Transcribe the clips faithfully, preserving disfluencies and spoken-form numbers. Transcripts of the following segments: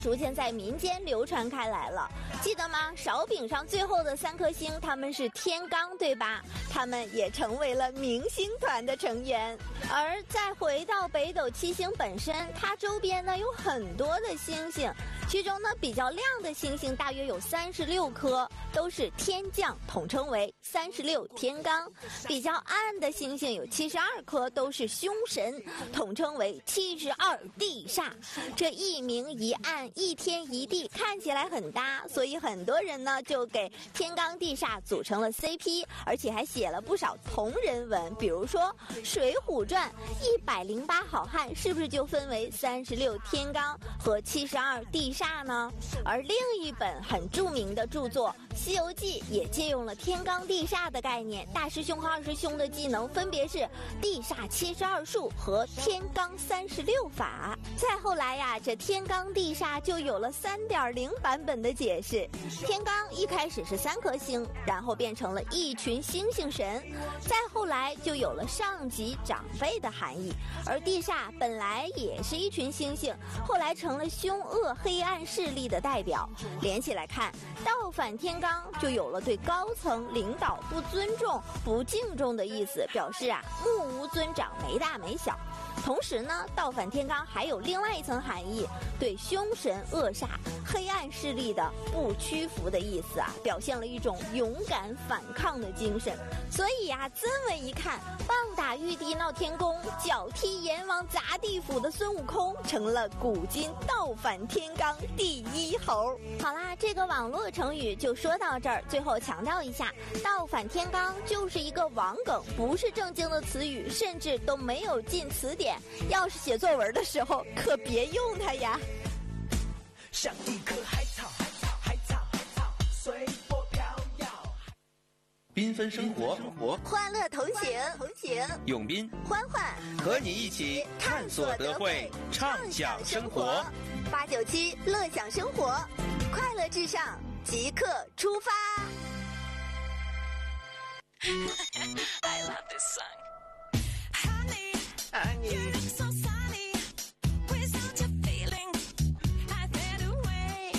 逐渐在民间流传开来了。记得吗？勺柄上最后的三颗星，他们是天罡，对吧？他们也成为了明星团的成员。而再回到北斗七星本身，它周边呢有很多的星星，其中呢比较亮的星星大约有三十六颗，都是天将，统称为三十六天罡。比较暗的星星有七十二颗，都是凶神，统称为七十二地煞。这一明一暗，一天一地，看起来很搭，所以很多人呢就给天罡地煞组成了 C P， 而且还写了不少同人文，比如说《水浒传》一百零八好汉是不是就分为三十六天罡和七十二地煞呢？而另一本很著名的著作《西游记》也借用了天罡地煞的概念，大师兄和二师兄的技能分别是地煞七十二术和天罡三十六法。再后来呀，这天罡地煞就有了 三点零 版本的解释。天罡一开始是三颗星，然后变成了一群星星神，再后来就有了上级长辈的含义。而地煞本来也是一群星星，后来成了凶恶黑暗势力的代表。连起来看，倒反天罡就有了对高层领导不尊重、不敬重的意思，表示啊目无尊长，没大没小。同时呢，倒反天罡还有另外一层含义，对凶神恶煞、黑暗势力的不屈服的意思啊，表现了一种勇敢反抗的精神。所以呀、啊，这么一看，棒打玉帝闹天宫，脚踢阎王砸地府的孙悟空，成了古今倒反天罡第一猴。好啦，这个网络成语就说到这儿。最后强调一下，倒反天罡就是一个网梗，不是正经的词语，甚至都没有进词典。要是写作文的时候，可别用它呀。 像一棵海草，海草，海草，海草，随波飘摇。 缤纷生活，生活欢乐同行，同行。 永斌、 欢欢和你一起探索德惠，畅享生活。 八九七乐享生活，快乐至上，即刻出发。 I love this song. Honey, honey, you look so sunny. Without your feeling, I fade away.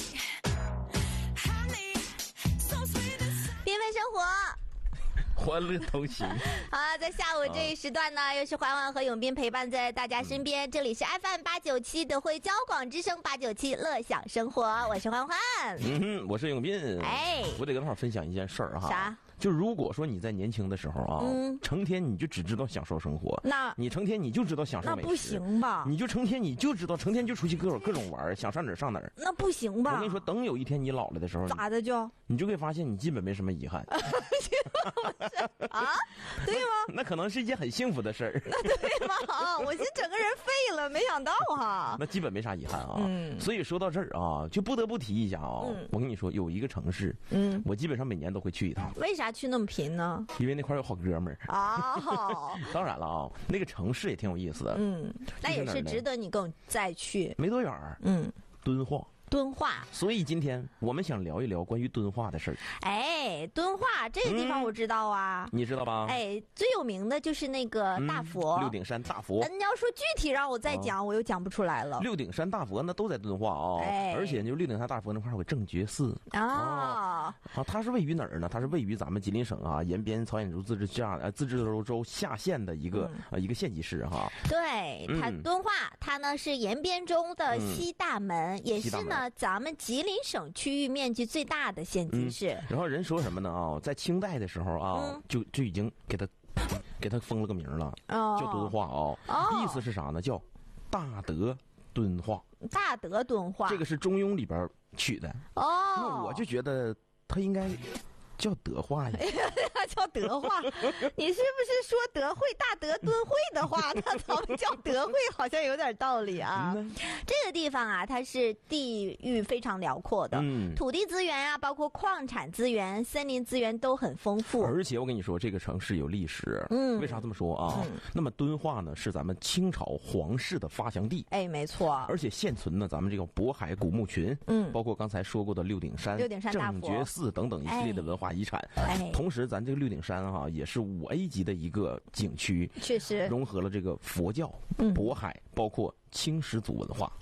Honey, so sweet and sour. 缤纷生活。 欢乐同行。 好，在下午这一时段呢，啊、又是环环和永斌陪伴在大家身边。嗯、这里是 F M 八九七德惠交广之声八九七乐享生活，我是环环。 嗯哼，我是永斌。 哎， 我得跟大伙分享一件事儿哈。 啥？ 就如果说你在年轻的时候啊，嗯、成天你就只知道享受生活， 那你成天你就知道享受美食， 那不行吧？ 你就成天你就知道成天就出去各种各种玩，想上哪儿上哪儿， 那不行吧？ 我跟你说，等有一天你老了的时候， 咋的就你就会发现你基本没什么遗憾。 啊，对吗？ 那可能是一件很幸福的事儿。 那对吗？啊，我寻思整个人废了，没想到哈。 那基本没啥遗憾啊。 嗯。 所以说到这儿啊，就不得不提一下啊。嗯。我跟你说，有一个城市，嗯，我基本上每年都会去一趟。 为啥去那么频呢？ 因为那块有好哥们儿。 哦。 当然了啊，那个城市也挺有意思的。 嗯。那也是值得你跟我再去。 没多远。嗯。敦化。 敦化， 所以今天我们想聊一聊关于敦化的事儿。 哎，敦化这个地方我知道啊， 嗯、你知道吧？ 哎，最有名的就是那个大佛， 嗯、六顶山大佛。 你要说具体让我再讲，啊、我又讲不出来了。 六顶山大佛那都在敦化啊、哦， 哎、 而且就六顶山大佛那块有个正觉寺啊、 哦、啊，它是位于哪儿呢？它是位于咱们吉林省啊延边曹县州自治下呃自治州下县的一个、嗯、呃一个县级市哈。 对，它敦化，它呢是延边中的西大门，嗯、也是呢。咱们吉林省区域面积最大的县级市、 嗯，然后人说什么呢啊？在清代的时候啊，嗯、就就已经给他给他封了个名了，哦、叫敦化啊、哦。意思是啥呢？叫大德敦化。 大德敦化， 这个是中庸里边取的哦。 那我就觉得他应该叫德化呀。 叫德化，你是不是说德惠大德敦惠的话？那咱们叫德惠好像有点道理啊。嗯、这个地方啊，它是地域非常辽阔的，嗯、土地资源啊，包括矿产资源、森林资源都很丰富。 而且我跟你说，这个城市有历史。嗯，为啥这么说啊？嗯、那么敦化呢，是咱们清朝皇室的发祥地。 哎，没错。 而且现存呢，咱们这个渤海古墓群，嗯，包括刚才说过的六顶山、 六顶山大佛、 正觉寺等等一系列的文化遗产。 哎， 同时咱这个六顶山哈、啊、也是五 A 级的一个景区， 确实融合了这个佛教、嗯、渤海，包括清始祖文化。 哎，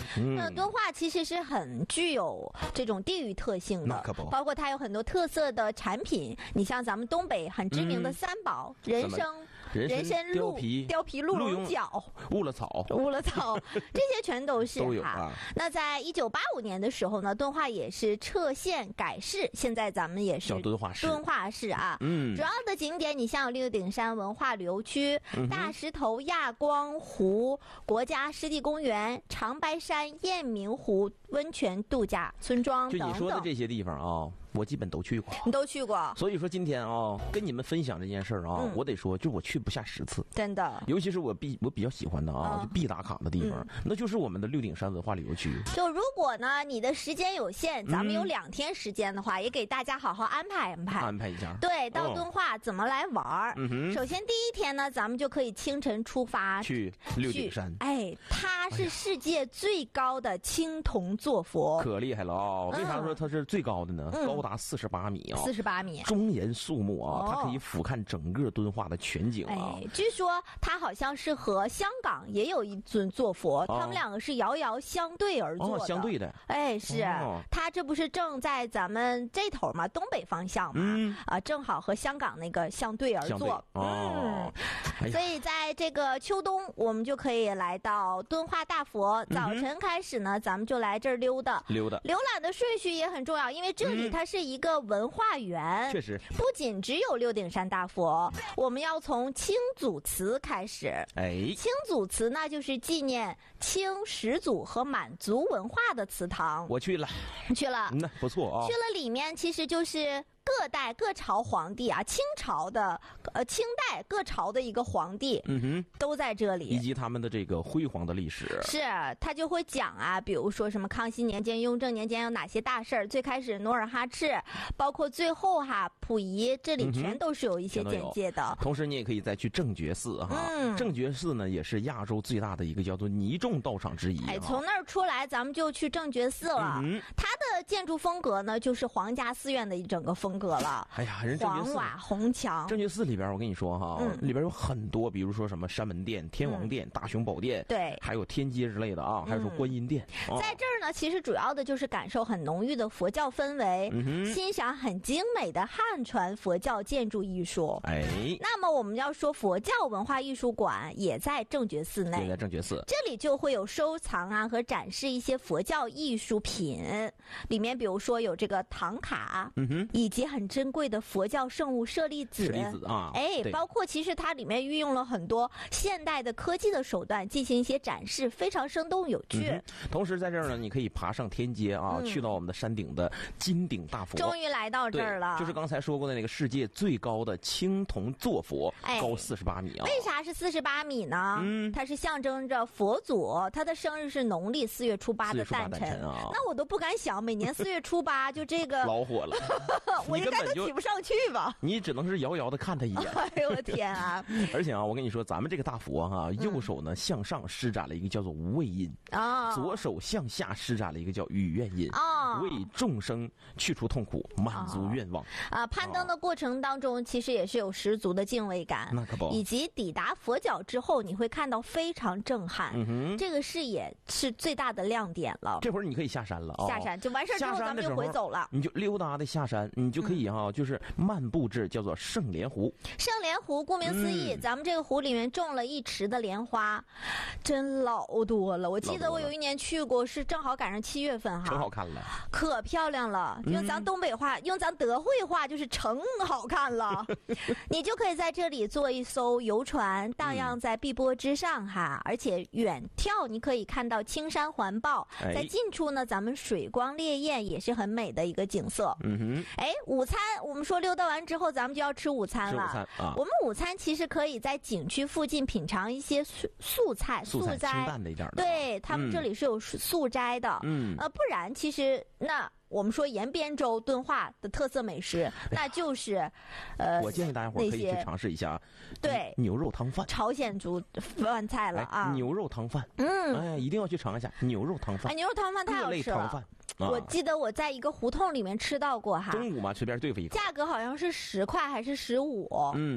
嗯、 那敦化其实是很具有这种地域特性的，包括它有很多特色的产品。你像咱们东北很知名的三宝，嗯、人参。人参鹿、貂皮、鹿茸角、 乌了草、 乌了草，这些全都是都有啊。 那在一九八五年的时候呢，敦化也是撤县改市，现在咱们也是敦化市。 敦化市啊，嗯，主要的景点你像六顶山文化旅游区、嗯、大石头亚光湖国家湿地公园、长白山雁鸣湖温泉度假村庄等等。 就你说的这些地方啊，我基本都去过。 你都去过。 所以说今天啊，跟你们分享这件事儿啊、嗯，我得说，就我去不下十次， 真的。 尤其是我必我比较喜欢的啊，嗯、就必打卡的地方、嗯，那就是我们的六顶山文化旅游区。 就如果呢，你的时间有限，咱们有两天时间的话、嗯，也给大家好好安排安排， 安排一下。 对，到敦化怎么来玩？ 嗯哼。 首先第一天呢，咱们就可以清晨出发去六顶山。 哎，它是世界最高的青铜坐佛， 可厉害了啊、哦！为啥说它是最高的呢？嗯、高达四十八米啊， 四十八米， 庄严肃穆啊、哦，它可以俯瞰整个敦化的全景啊。 哎，据说它好像是和香港也有一尊坐佛，他、哦、们两个是遥遥相对而坐的， 哦、相对的。 哎，是，它、哦、这不是正在咱们这头嘛，东北方向嘛， 嗯、 啊，正好和香港那个相对而坐。 哦、 嗯，所以在这个秋冬，我们就可以来到敦化大佛。早晨开始呢，嗯、咱们就来这儿溜达溜达。 浏览的顺序也很重要，因为这里它是一个文化园。 确、嗯、实， 不仅只有六顶山大佛，我们要从清祖祠开始。 哎， 清祖祠那就是纪念清始祖和满族文化的祠堂。 我去了， 去了， 那、嗯、不错啊。 去了里面其实就是各代各朝皇帝啊，清朝的呃清代各朝的一个皇帝， 嗯哼， 都在这里， 以及他们的这个辉煌的历史。 是，他就会讲啊，比如说什么康熙年间、雍正年间有哪些大事儿，最开始努尔哈赤，包括最后哈溥仪，这里全都是有一些简介的。 嗯、同时，你也可以再去正觉寺哈，嗯、正觉寺呢也是亚洲最大的一个叫做泥众道场之一。 哎，从那儿出来，咱们就去正觉寺了。嗯、它的建筑风格呢，就是皇家寺院的一整个风格了。 哎呀，人正觉寺黄瓦红墙， 正觉寺里边我跟你说哈、嗯，里边有很多，比如说什么山门殿、天王殿、嗯、大雄宝殿， 对， 还有天阶之类的啊，还有说观音殿。 嗯哦、在这儿呢，其实主要的就是感受很浓郁的佛教氛围， 嗯、 欣赏很精美的汉传佛教建筑艺术。 哎， 那么我们要说佛教文化艺术馆也在正觉寺内， 也在正觉寺， 这里就会有收藏啊和展示一些佛教艺术品，里面比如说有这个唐卡， 嗯哼， 以及很珍贵的佛教圣物舍利子， 舍利子啊， 哎，包括其实它里面运用了很多现代的科技的手段进行一些展示，非常生动有趣。 嗯、同时在这儿呢，你可以爬上天阶啊、嗯，去到我们的山顶的金顶大佛。 终于来到这儿了， 就是刚才说过的那个世界最高的青铜坐佛， 哎、 高四十八米啊。 为啥是四十八米呢？ 嗯， 它是象征着佛祖，他的生日是农历四月初八的诞辰啊。 那我都不敢想，每年四月初八就这个老火了， 我应该都提不上去吧？ 你只能是遥遥的看他一眼。 哎呦我天啊！ 而且啊，我跟你说，咱们这个大佛哈、啊，右手呢、嗯、向上施展了一个叫做无畏印啊、哦， 左手向下施展了一个叫与愿印啊、哦， 为众生去除痛苦，满足愿望。 啊，攀登的过程当中，其实也是有十足的敬畏感， 那可不。 以及抵达佛脚之后，你会看到非常震撼， 嗯哼， 这个视野是最大的亮点了。 这会儿你可以下山了啊、哦， 下山就完事之后，咱们就回走了。 你就溜达的下山，你就可以哈、啊嗯，就是漫步至叫做圣莲湖。 圣莲湖顾名思义、嗯，咱们这个湖里面种了一池的莲花，真老多了。我记得我有一年去过，是正好赶上七月份哈， 真好看了， 可漂亮了。用咱东北话，嗯、用咱德惠话就是成好看了。你就可以在这里坐一艘游船，荡漾在碧波之上哈，而且远眺你可以看到青山环抱， 哎、 在近处呢，咱们水光潋滟，也是很美的一个景色。 嗯哼， 哎，午餐我们说溜达完之后，咱们就要吃午餐了。 吃午餐啊， 我们午餐其实可以在景区附近品尝一些素素菜、 素菜清淡的一点的。 对他们这里是有素斋的。 嗯， 呃，不然其实那。我们说延边州敦化的特色美食，那就是，呃， 我建议大家伙可以去尝试一下， 对， 牛肉汤饭， 朝鲜族饭菜了啊， 牛肉汤饭， 嗯， 哎，一定要去尝一下牛肉汤饭， 哎，牛肉汤饭太好吃了。 汤饭我记得我在一个胡同里面吃到过哈， 中午嘛随便对付一个， 价格好像是十块还是十五， 嗯，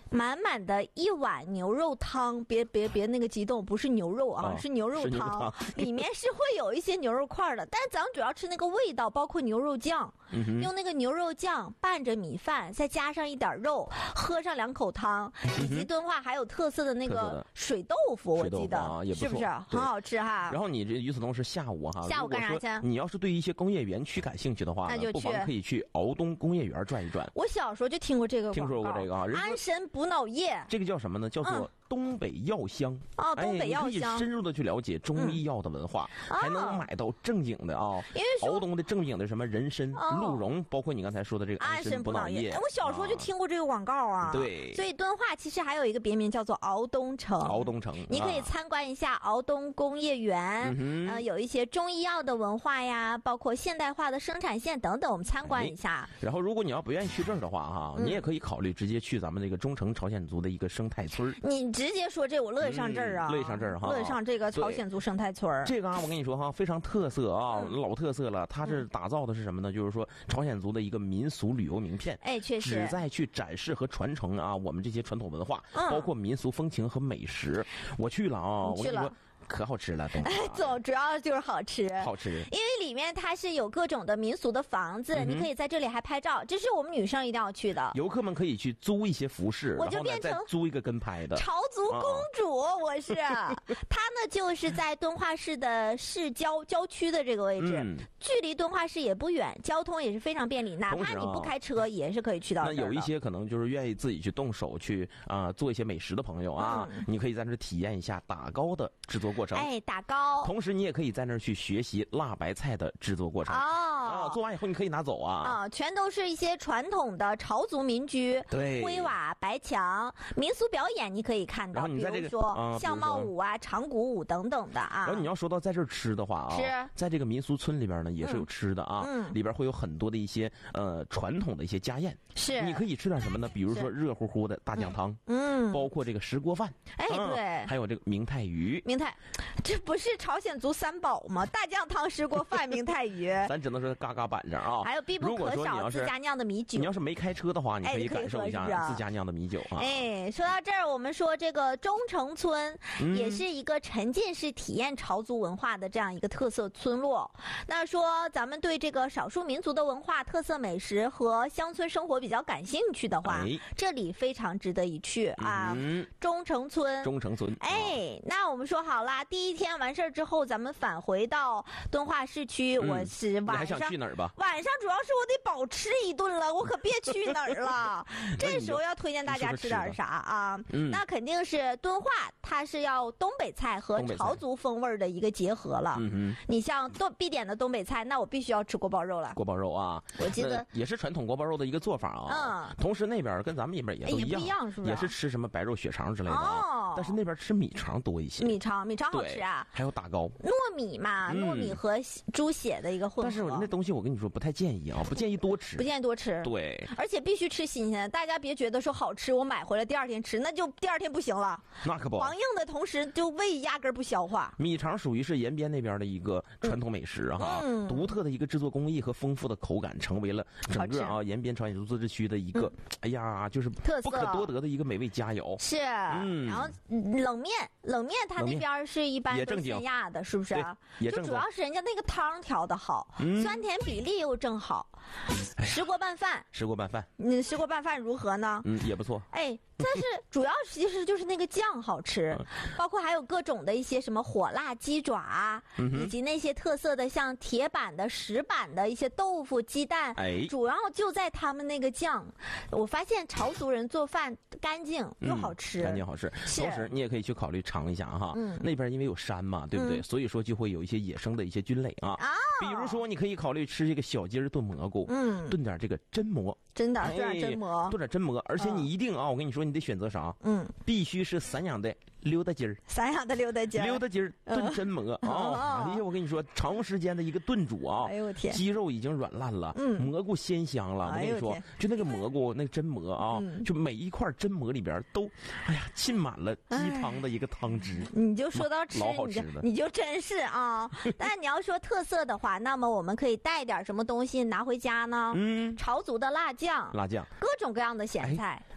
满满的一碗牛肉汤，别别别那个激动，不是牛肉啊， 哦、 是牛肉汤，里面是会有一些牛肉块的，但是咱们主要吃那个味道，包括牛肉酱， 嗯、 用那个牛肉酱拌着米饭，再加上一点肉，喝上两口汤， 嗯、 以及敦化还有特色的那个水豆腐，我记得、 啊、也不是不是很好吃哈？ 然后你这与此同时下午哈， 下午干啥去？ 你要是对一些工业园区感兴趣的话， 那就不妨可以去敖东工业园转一转。 我小时候就听过这个听说过这个啊， 安神补脑液， 这个叫什么呢？叫做、嗯东北药香哦，东北药香， 哎、你可以深入的去了解中医药的文化，嗯、还能买到正经的啊， 因为敖东的正经的什么人参、哦、鹿茸，包括你刚才说的这个安神补脑液。 哎，我小时候就听过这个广告啊。 对， 所以敦化其实还有一个别名叫做敖东城。 敖东城， 你可以参观一下敖东工业园， 嗯、 呃，有一些中医药的文化呀，包括现代化的生产线等等，我们参观一下。 哎、然后，如果你要不愿意去这儿的话哈，嗯、你也可以考虑直接去咱们那个中城朝鲜族的一个生态村。 你直接说这我。乐意上这儿啊， 嗯、乐意上这儿哈， 乐意上这个朝鲜族生态村。 这个啊，我跟你说哈，非常特色啊，嗯、老特色了。它是打造的是什么呢？嗯、就是说朝鲜族的一个民俗旅游名片。 哎，确实， 旨在去展示和传承啊，我们这些传统文化，嗯、包括民俗风情和美食。我去了啊， 我跟你说。 可好吃了， 哎，总主要就是好吃， 好吃。 因为里面它是有各种的民俗的房子，嗯、你可以在这里还拍照，这是我们女生一定要去的。 游客们可以去租一些服饰， 我就变成再租一个跟拍的朝族公主，啊、我是。它呢就是在敦化市的市郊郊区的这个位置，嗯、距离敦化市也不远，交通也是非常便利，哪怕你不开车、啊、也是可以去到这儿的。 那有一些可能就是愿意自己去动手去啊、呃、做一些美食的朋友啊，嗯、你可以在这体验一下打糕的制作过程。 哎，打糕。 同时，你也可以在那儿去学习辣白菜的制作过程。 哦， 啊，做完以后你可以拿走啊。 啊，全都是一些传统的朝族民居， 对， 灰瓦白墙，民俗表演你可以看到， 然后你在这个比如说相貌舞啊、长鼓舞等等的啊。 然后你要说到在这儿吃的话啊， 是在这个民俗村里边呢，也是有吃的啊， 嗯， 里边会有很多的一些呃传统的一些家宴， 是， 你可以吃点什么呢？比如说热乎乎的大酱汤， 嗯， 包括这个石锅饭， 哎，对， 还有这个明太鱼， 明太，这不是朝鲜族三宝吗？大酱汤、石锅饭、明太鱼， 咱只能说嘎嘎板正啊。 还有必不可少自家酿的米酒。 你要是没开车的话，你可以感受一下自家酿的米酒啊。 哎，说到这儿，我们说这个中城村也是一个沉浸式体验朝族文化的这样一个特色村落。那说咱们对这个少数民族的文化、特色美食和乡村生活比较感兴趣的话， 哎、 这里非常值得一去啊。 嗯、 中城村， 中城村。 哎，那我们说好啦，第一天完事儿之后，咱们返回到敦化市区。 嗯、 我是晚上， 你还想去哪儿吧？ 晚上主要是我得饱吃一顿了，我可别去哪儿了。这时候要推荐大家吃点啥啊？ 嗯、 那肯定是敦化，它是要东北菜和朝族风味的一个结合了。 嗯、 你像东必点的东北菜，那我必须要吃锅包肉了。 锅包肉啊， 我记得也是传统锅包肉的一个做法啊。 嗯， 同时那边跟咱们那边也都一样， 也不一样是不是？ 也是吃什么白肉血肠之类的啊。 哦，但是那边吃米肠多一些。 米肠，米肠好吃啊。 还有打糕， 糯米嘛， 嗯、 糯米和猪血的一个混合。 但是那东西我跟你说不太建议啊，不建议多吃， 不建议多吃。 对， 而且必须吃新鲜的，大家别觉得说好吃，我买回来第二天吃，那就第二天不行了。 那可不， 黄硬的同时就胃压根不消化。 米肠属于是延边那边的一个传统美食哈， 嗯、 独特的一个制作工艺和丰富的口感，成为了整个啊延边朝鲜族自治区的一个，嗯、哎呀，就是不可多得的一个美味佳肴。 是， 嗯， 然后冷面，冷面它那边是一般都咸压的，是不是？ 也就主要是人家那个汤调的好， 嗯、 酸甜比例又正好。石锅拌饭， 石锅拌饭， 嗯，石锅拌饭如何呢？ 嗯，也不错。 哎，但是主要其实就是那个酱好吃， 嗯、 包括还有各种的一些什么火辣鸡爪啊， 嗯、 以及那些特色的像铁板的、石板的一些豆腐、鸡蛋， 哎， 主要就在他们那个酱。我发现潮族人做饭干净又好吃， 嗯、干净好吃。同时你也可以去考虑尝一下哈， 嗯、 那边因为有山嘛，对不对？ 嗯、 所以说就会有一些野生的一些菌类啊。 啊， 比如说你可以考虑吃这个小鸡儿炖蘑菇， 嗯， 炖点这个真蘑。 真的，炖点真蘑， 炖点真蘑，而且你一定啊，我跟你说，你得选择啥？ 嗯， 必须是散养的溜达鸡儿， 散养的溜达鸡儿， 溜达鸡儿炖真蘑啊！哎呀，我跟你说，长时间的一个炖煮啊， 哎呦我天， 鸡肉已经软烂了， 嗯， 蘑菇鲜香了。我跟你说，就那个蘑菇，那个真蘑啊，就每一块真蘑里边都，哎呀，浸满了鸡汤的一个汤汁。 你就说到吃， 老好吃的， 你就真是啊！但你要说特色的话，那么我们可以带点什么东西拿回家呢？ 嗯， 潮族的辣酱， 辣酱。 各种各样的咸菜， 哎、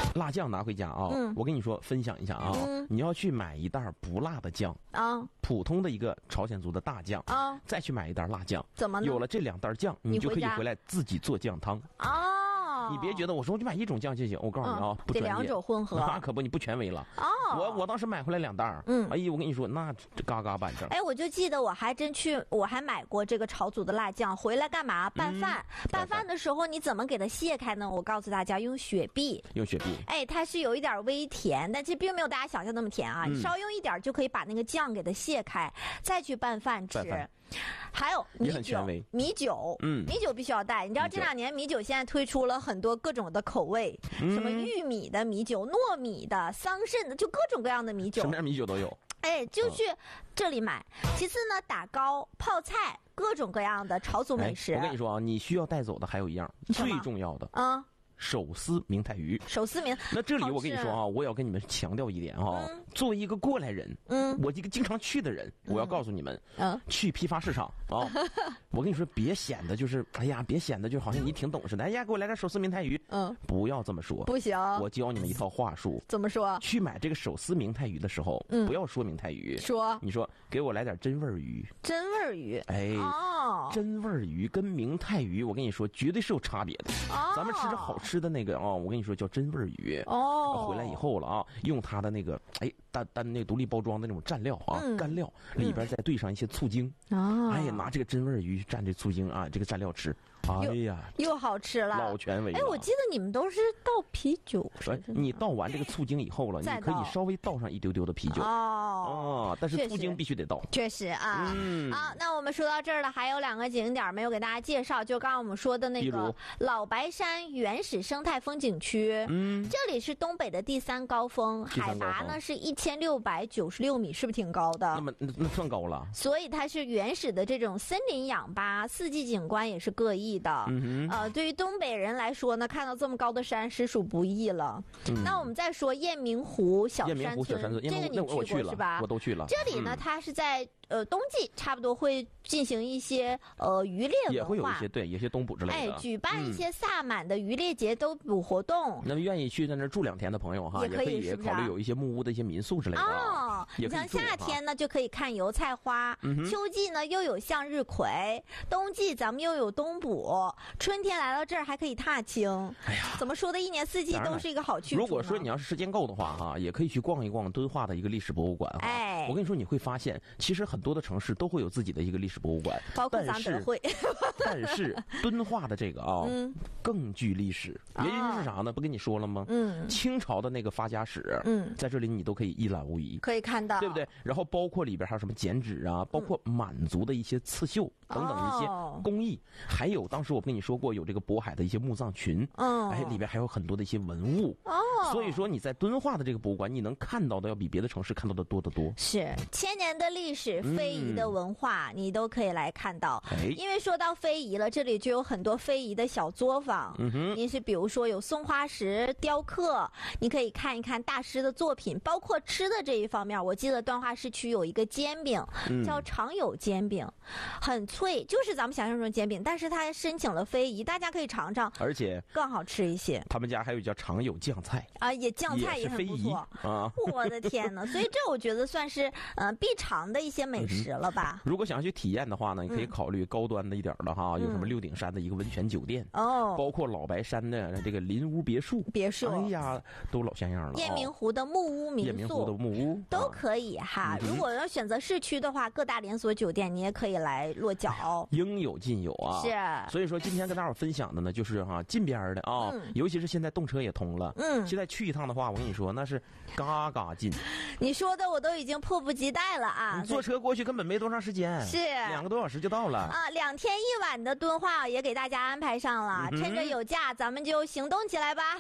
辣酱拿回家啊， 嗯、 我跟你说分享一下啊，嗯、你要去买一袋不辣的酱啊，普通的一个朝鲜族的大酱啊，再去买一袋辣酱， 怎么呢？ 有了这两袋酱，你就可以回来自己做酱汤啊。你别觉得我说我就买一种酱就行，我告诉你啊，嗯、不专业， 这两种混合， 那可不，你不权威了。哦，我我当时买回来两袋， 嗯， 哎呀，我跟你说，那这嘎嘎板正。 哎，我就记得我还真去，我还买过这个朝族的辣酱，回来干嘛？拌饭。嗯、拌饭的时候你怎么给它卸开呢？我告诉大家，用雪碧。 用雪碧。 哎，它是有一点微甜，但其实并没有大家想象那么甜啊。嗯、你稍用一点就可以把那个酱给它卸开，再去拌饭吃。 拌饭还有米酒，米酒，嗯，米酒必须要带。你知道这两年米酒现在推出了很多各种的口味，嗯、什么玉米的米酒、糯米的、桑葚的，就各种各样的米酒， 什么样米酒都有。 哎，就去这里买。嗯、其次呢，打糕、泡菜，各种各样的朝族美食。 哎、我跟你说啊，你需要带走的还有一样最重要的啊。手撕明太鱼， 手撕明。 那这里我跟你说啊，我要跟你们强调一点啊，嗯、作为一个过来人，嗯，我一个经常去的人，嗯、我要告诉你们，嗯，去批发市场啊，我跟你说，别显得就是，哎呀，别显得就好像你挺懂似的，哎呀，给我来点手撕明太鱼，嗯，不要这么说， 不行， 我教你们一套话术， 怎么说？ 去买这个手撕明太鱼的时候，嗯，不要说明太鱼， 说， 你说给我来点真味鱼， 真味鱼， 哎，哦，真味鱼跟明太鱼，我跟你说，绝对是有差别的，哦，咱们吃着好吃。吃的那个啊、哦，我跟你说叫真味鱼哦。回来以后了啊，用它的那个哎单单那个独立包装的那种蘸料啊，嗯、干料里边再兑上一些醋精啊，哎呀，拿这个真味鱼蘸这醋精啊，这个蘸料吃，哎呀， 又好吃了， 老权威了。 哎，我记得你们都是倒啤酒， 哎，你倒完这个醋精以后了，你可以稍微倒上一丢丢的啤酒哦，哦，但是醋精必须得倒。 确实啊，嗯，好，那我们说到这儿了，还有两个景点没有给大家介绍，就刚刚我们说的那个老白山原始生态风景区，嗯，这里是东北的第三高峰，海拔呢是一千六百九十六米，是不是挺高的？ 那么那算高了。 所以它是原始的这种森林氧吧，四季景观也是各异的。嗯哼，呃，对于东北人来说呢，看到这么高的山实属不易了。嗯、那我们再说雁鸣湖小山村， 雁鸣湖小山村， 这个你去过是吧？ 我都去了。 这里呢，嗯、它是在。呃，冬季差不多会进行一些呃渔猎文化， 也会有一些对，有些冬捕之类的， 哎，举办一些萨满的渔猎节、冬捕活动。 那么愿意去在那儿住两天的朋友哈，也可以也考虑有一些木屋的一些民宿之类的哦。 你像夏天呢，就可以看油菜花；嗯、秋季呢，又有向日葵；冬季咱们又有冬捕；春天来到这儿还可以踏青。哎呀，怎么说的？一年四季都是一个好去处。 如果说你要是时间够的话哈，也可以去逛一逛敦化的一个历史博物馆哈。哎，我跟你说，你会发现其实很。很多的城市都会有自己的一个历史博物馆， 包括咱德惠。 但是敦化的这个啊、哦嗯，更具历史。原因是啥呢？不跟你说了吗？嗯，清朝的那个发家史，嗯，在这里你都可以一览无遗， 可以看到， 对不对？然后包括里边还有什么剪纸啊，包括满族的一些刺绣等等一些工艺，哦、还有当时我跟你说过有这个渤海的一些墓葬群，嗯，哎，里边还有很多的一些文物。哦，所以说你在敦化的这个博物馆，你能看到的要比别的城市看到的多得多。 是千年的历史。非遗的文化、嗯、你都可以来看到、哎、因为说到非遗了，这里就有很多非遗的小作坊。嗯哼，你是比如说有松花石雕刻，你可以看一看大师的作品，包括吃的这一方面，我记得敦化市区有一个煎饼、嗯、叫常有煎饼，很脆，就是咱们想象中的煎饼，但是它申请了非遗，大家可以尝尝， 而且更好吃一些。 他们家还有叫常有酱菜啊，也酱菜也很不错啊！我的天哪，所以这我觉得算是呃必尝的一些美食了吧、 嗯、如果想要去体验的话呢，你可以考虑高端的一点的哈、嗯、有什么六顶山的一个温泉酒店哦，包括老白山的这个林屋别墅别墅， 哎呀都老像样了。 雁鸣湖的木屋民宿， 雁鸣湖的木屋都可以哈、嗯、如果要选择市区的话，各大连锁酒店你也可以来落脚、哎、 应有尽有啊。 是， 所以说今天跟大伙分享的呢就是哈、啊、近边的啊、嗯、尤其是现在动车也通了，嗯，现在去一趟的话我跟你说那是嘎嘎近， 你说的我都已经迫不及待了啊！ 你坐车过去根本没多长时间， 是两个多小时就到了啊！两天一晚的敦化也给大家安排上了，嗯、趁着有假，咱们就行动起来吧！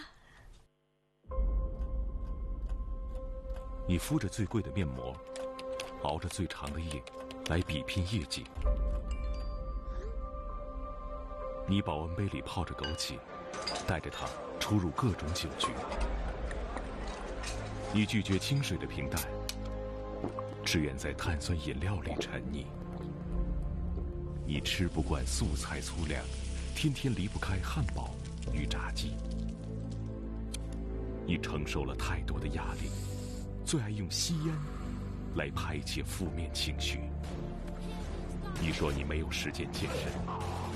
你敷着最贵的面膜，熬着最长的夜，来比拼业绩。你保温杯里泡着枸杞，带着它出入各种酒局。你拒绝清水的平淡，只愿在碳酸饮料里沉溺。你吃不惯素菜粗粮，天天离不开汉堡与炸鸡。 你承受了太多的压力，最爱用吸烟来排解负面情绪。你说你没有时间健身，